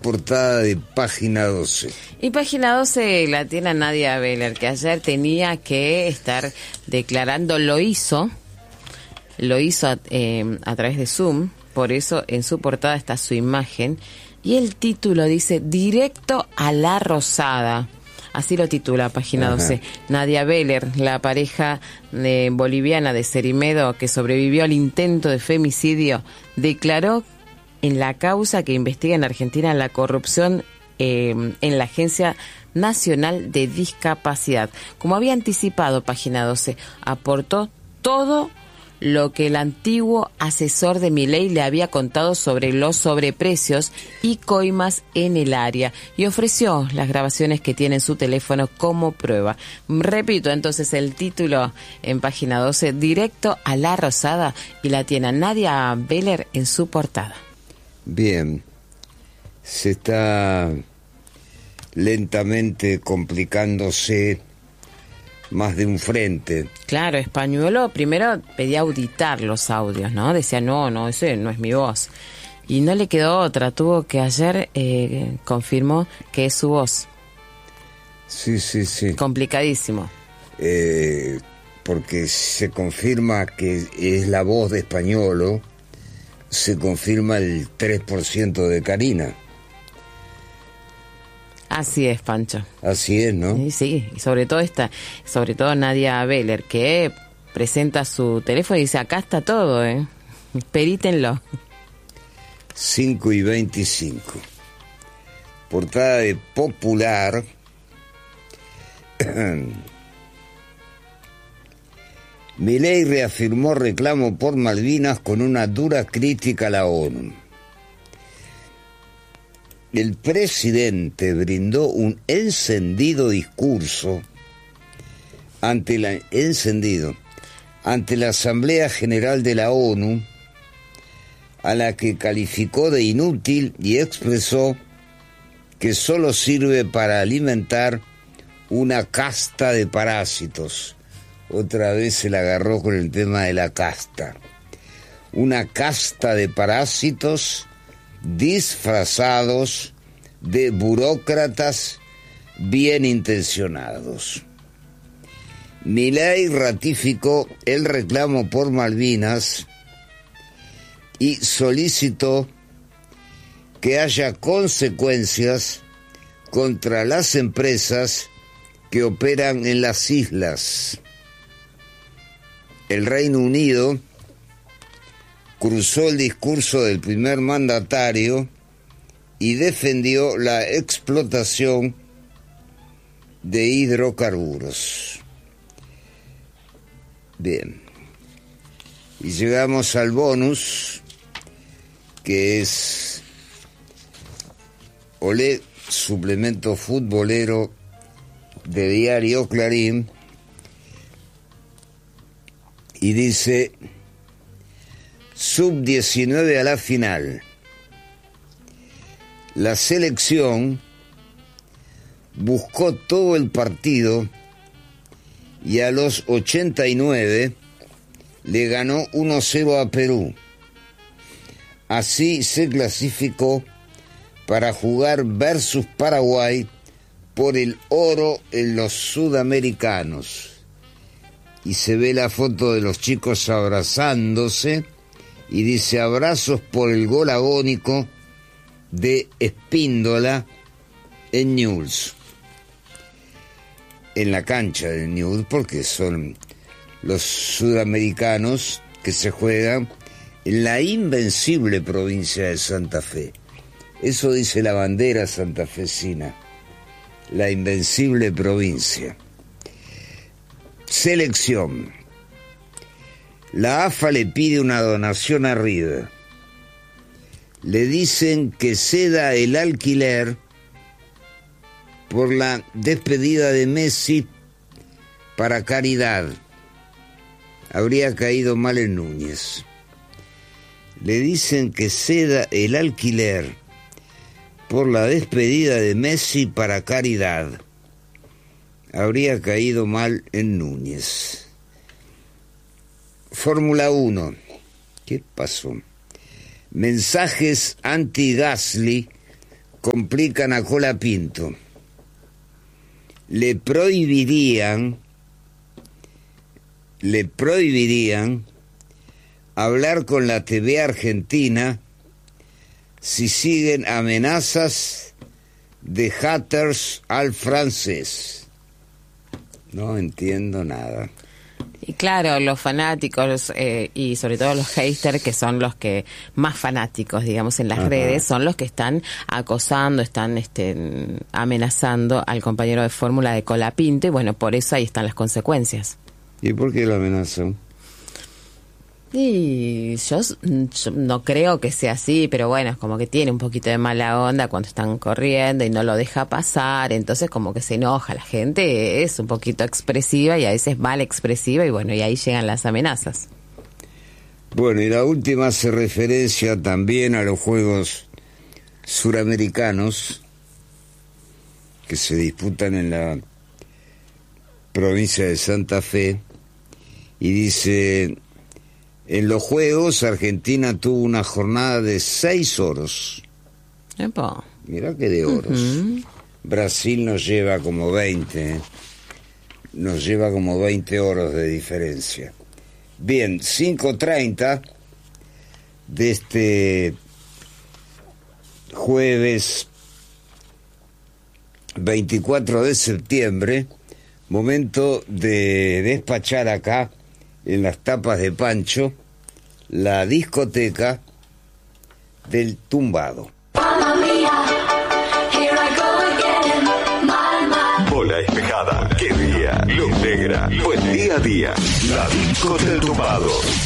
portada de Página 12. Y Página 12 la tiene Nadia Beller, que ayer tenía que estar declarando, lo hizo a través de Zoom, por eso en su portada está su imagen, y el título dice Directo a la Rosada. Así lo titula Página 12. Nadia Beller, la pareja boliviana de Cerimedo que sobrevivió al intento de femicidio, declaró en la causa que investiga en Argentina la corrupción en la Agencia Nacional de Discapacidad. Como había anticipado Página 12, aportó todo lo que el antiguo asesor de Milei le había contado sobre los sobreprecios y coimas en el área y ofreció las grabaciones que tiene en su teléfono como prueba. Repito entonces el título en Página 12, Directo a la Rosada, y la tiene Nadia Beller en su portada. Bien, se está lentamente complicándose más de un frente. Claro, Españuelo primero pedía auditar los audios, ¿no? Decía, no, ese no es mi voz. Y no le quedó otra, tuvo que ayer confirmó que es su voz. Sí. Complicadísimo. Porque se confirma que es la voz de Españolo, se confirma el 3% de Karina. Así es, Pancho. Así es, ¿no? Sí, y sobre todo Nadia Beller, que presenta su teléfono y dice, acá está todo, perítenlo. 5:25. Portada de Popular. Milei reafirmó reclamo por Malvinas con una dura crítica a la ONU. El presidente brindó un encendido discurso ante la Asamblea General de la ONU, a la que calificó de inútil y expresó que solo sirve para alimentar una casta de parásitos. Otra vez se la agarró con el tema de la casta. Una casta de parásitos disfrazados de burócratas bien intencionados. Milei ratificó el reclamo por Malvinas y solicitó que haya consecuencias contra las empresas que operan en las islas. El Reino Unido cruzó el discurso del primer mandatario y defendió la explotación de hidrocarburos. Bien. Y llegamos al bonus, que es Olé, suplemento futbolero de Diario Clarín, y dice: Sub-19 a la final. La selección buscó todo el partido y a los 89 le ganó 1-0 a Perú. Así se clasificó para jugar versus Paraguay por el oro en los sudamericanos. Y se ve la foto de los chicos abrazándose y dice: abrazos por el gol agónico de Espíndola en Newell's. En la cancha de Newell's, porque son los sudamericanos que se juegan en la invencible provincia de Santa Fe. Eso dice la bandera santafesina, la invencible provincia. Selección. La AFA le pide una donación a River. Le dicen que ceda el alquiler por la despedida de Messi para caridad. Habría caído mal en Núñez. Le dicen que ceda el alquiler por la despedida de Messi para caridad. Habría caído mal en Núñez. Fórmula 1. ¿Qué pasó? Mensajes anti-Gasly complican a Colapinto. Le prohibirían hablar con la TV argentina si siguen amenazas de haters al francés. No entiendo nada. Y claro, los fanáticos y sobre todo los haters, que son los que más fanáticos, digamos, en las redes, son los que están acosando, están amenazando al compañero de fórmula de Colapinto, y bueno, por eso ahí están las consecuencias. ¿Y por qué lo amenazan? Y yo no creo que sea así, pero bueno, es como que tiene un poquito de mala onda cuando están corriendo y no lo deja pasar, entonces como que se enoja. La gente es un poquito expresiva y a veces mal expresiva, y bueno, y ahí llegan las amenazas. Bueno, y la última hace referencia también a los Juegos Suramericanos que se disputan en la provincia de Santa Fe, y dice: en los Juegos, Argentina tuvo una jornada de 6 oros. Epa. Mirá que de oros. Brasil nos lleva como 20. Nos lleva como 20 oros de diferencia. Bien, 5:30 de este jueves 24 de septiembre, momento de despachar acá, en las tapas de Pancho, la discoteca del tumbado. Bola Espejada, qué día, luz negra, buen día a día. La disco del tumbado.